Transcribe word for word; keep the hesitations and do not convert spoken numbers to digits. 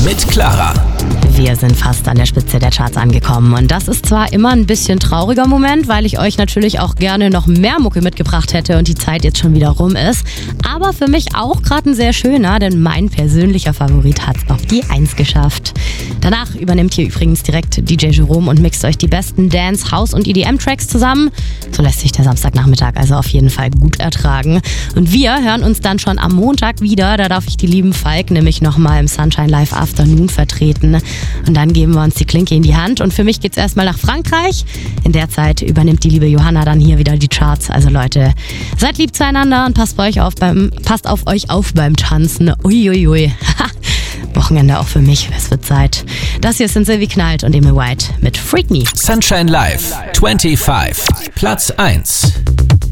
mit Clara. Wir sind fast an der Spitze der Charts angekommen und das ist zwar immer ein bisschen trauriger Moment, weil ich euch natürlich auch gerne noch mehr Mucke mitgebracht hätte und die Zeit jetzt schon wieder rum ist, aber für mich auch gerade ein sehr schöner, denn mein persönlicher Favorit hat es auf die eins geschafft. Danach übernimmt hier übrigens direkt D J Jerome und mixt euch die besten Dance-, House- und E D M-Tracks zusammen. So lässt sich der Samstagnachmittag also auf jeden Fall gut ertragen. Und wir hören uns dann schon am Montag wieder, da darf ich die lieben Falk nämlich nochmal im Sunshine Live Afternoon vertreten. Und dann geben wir uns die Klinke in die Hand und für mich geht's erstmal nach Frankreich. In der Zeit übernimmt die liebe Johanna dann hier wieder die Charts. Also Leute, seid lieb zueinander und passt, bei euch auf beim, passt auf euch auf beim Tanzen. Uiuiui. Wochenende auch für mich, es wird Zeit. Das hier sind Sylvie Knallt und Emil White mit Freak Me. Sunshine Live, fünfundzwanzig, Platz eins.